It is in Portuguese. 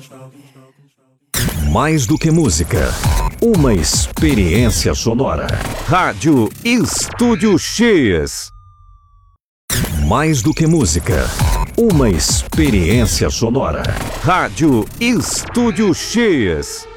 Mais do que música, uma experiência sonora. Rádio Estúdio X. Mais do que música, uma experiência sonora. Rádio Estúdio X.